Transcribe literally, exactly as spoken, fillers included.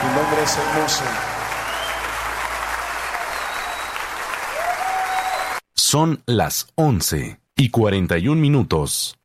Tu nombre es hermoso. Son las once y cuarenta y un minutos.